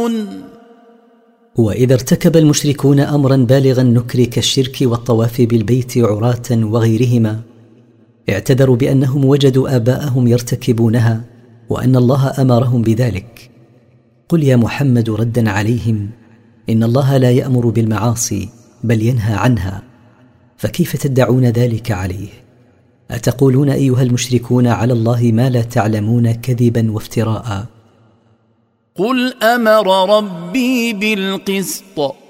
تعلمون. وإذا ارتكب المشركون أمرا بالغ النكر كالشرك والطواف بالبيت عراة وغيرهما، اعتذروا بأنهم وجدوا آباءهم يرتكبونها وأن الله أمرهم بذلك. قل يا محمد ردا عليهم: إن الله لا يأمر بالمعاصي بل ينهى عنها، فكيف تدعون ذلك عليه؟ أتقولون أيها المشركون على الله ما لا تعلمون كذبا وافتراء؟ قل أمر ربي بالقسط